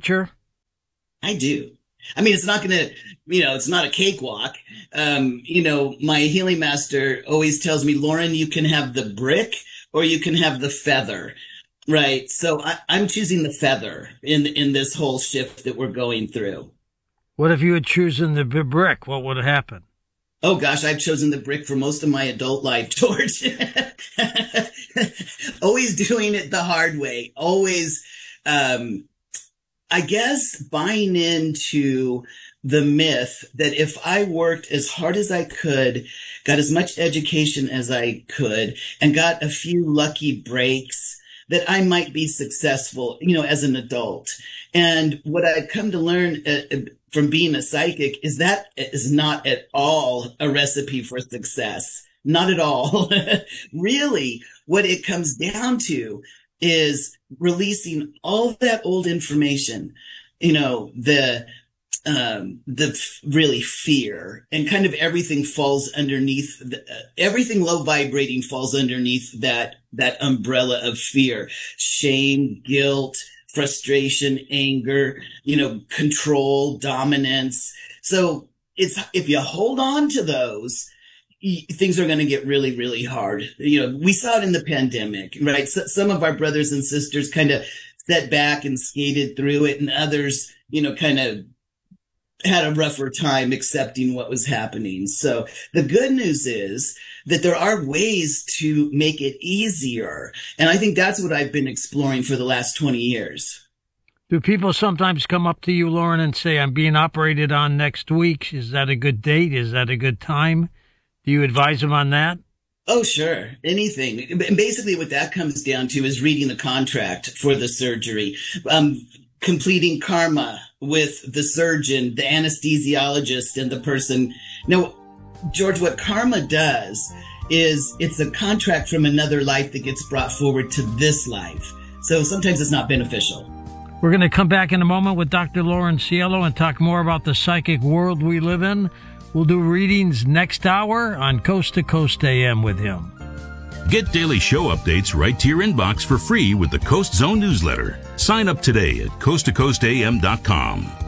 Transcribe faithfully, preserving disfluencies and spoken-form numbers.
future? I do. I mean, it's not going to, you know, it's not a cakewalk. Um, you know, my healing master always tells me, Lauren, you can have the brick or you can have the feather, right? So I, I'm choosing the feather in in this whole shift that we're going through. What if you had chosen the brick? What would happen? Oh gosh, I've chosen the brick for most of my adult life, George. Always doing it the hard way. Always, um, I guess, buying into the myth that if I worked as hard as I could, got as much education as I could, and got a few lucky breaks, that I might be successful, you know, as an adult. And what I've come to learn uh, from being a psychic is that is not at all a recipe for success. Not at all. Really, what it comes down to is releasing all that old information, you know, the, um, the f- really fear, and kind of everything falls underneath, the, uh, everything low vibrating falls underneath that, that umbrella of fear, shame, guilt, frustration, anger, you know, control, dominance. So it's, if you hold on to those, things are going to get really, really hard. You know, we saw it in the pandemic, right? So, some of our brothers and sisters kind of set back and skated through it, and others, you know, kind of had a rougher time accepting what was happening. So the good news is that there are ways to make it easier. And I think that's what I've been exploring for the last twenty years. Do people sometimes come up to you, Lauren, and say, I'm being operated on next week? Is that a good date? Is that a good time? Do you advise them on that? Oh, sure. Anything. And basically what that comes down to is reading the contract for the surgery, um, completing karma with the surgeon, the anesthesiologist, and the person. Now, George, what karma does is it's a contract from another life that gets brought forward to this life. So sometimes it's not beneficial. We're going to come back in a moment with Doctor Lauren Cielo and talk more about the psychic world we live in. We'll do readings next hour on Coast to Coast A M with him. Get daily show updates right to your inbox for free with the Coast Zone newsletter. Sign up today at coast to coast a m dot com.